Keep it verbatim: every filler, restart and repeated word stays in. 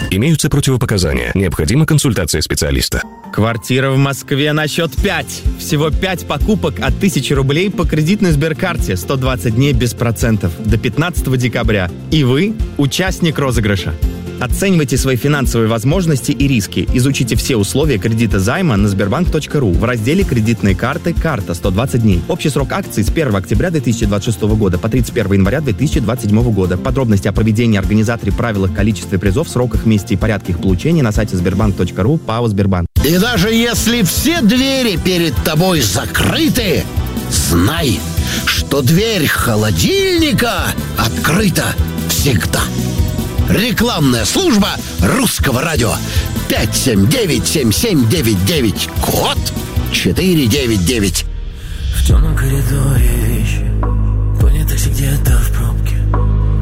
Имеются противопоказания. Необходима консультация специалиста. Квартира в Москве на счет пять. Всего пять покупок от тысячи рублей по кредитной Сберкарте. сто двадцать дней без процентов. До пятнадцатого декабря. И вы участник розыгрыша. Оценивайте свои финансовые возможности и риски. Изучите все условия кредита займа на сбербанк точка ру в разделе «Кредитные карты. Карта. сто двадцать дней». Общий срок акций с первого октября две тысячи двадцать шестого года по тридцать первого января две тысячи двадцать седьмого года. Подробности о проведении, организаторе, правилах, количестве призов, сроках, месте и порядке их получения на сайте сбербанк точка ру, ПАО «Сбербанк». И даже если все двери перед тобой закрыты, знай, что дверь холодильника открыта всегда. Рекламная служба Русского радио. пять семь девять семь семь девять девять, код четыре девять девять. В темном коридоре вещи, понятых где-то в